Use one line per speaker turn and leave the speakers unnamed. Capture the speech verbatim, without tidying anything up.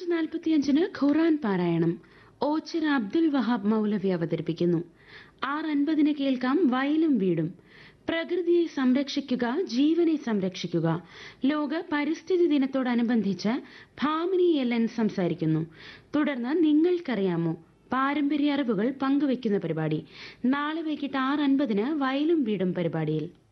നാൽപ്പത്തിയഞ്ചിന് ഖുർആൻ പാരായണം ഓച്ചിറ അബ്ദുൽ വഹാബ് മൗലവി അവതരിപ്പിക്കുന്നു. ആറ് അൻപതിന് കേൾക്കാം വയലും വീടും. പ്രകൃതിയെ സംരക്ഷിക്കുക, ജീവനെ സംരക്ഷിക്കുക. ലോക പരിസ്ഥിതി ദിനത്തോടനുബന്ധിച്ച് ഭാമിനി എൽ എൻ സംസാരിക്കുന്നു. തുടർന്ന് നിങ്ങൾക്കറിയാമോ പാരമ്പര്യ അറിവുകൾ പങ്കുവയ്ക്കുന്ന പരിപാടി. നാളെ വൈകിട്ട് ആറ് അൻപതിന് വയലും വീടും പരിപാടിയിൽ.